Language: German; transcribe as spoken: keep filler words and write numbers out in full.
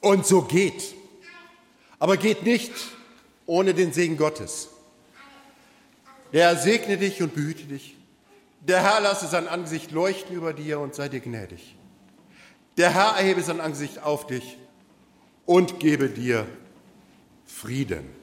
Und so geht. Aber geht nicht ohne den Segen Gottes. Der Herr segne dich und behüte dich. Der Herr lasse sein Angesicht leuchten über dir und sei dir gnädig. Der Herr erhebe sein Angesicht auf dich und gebe dir Frieden.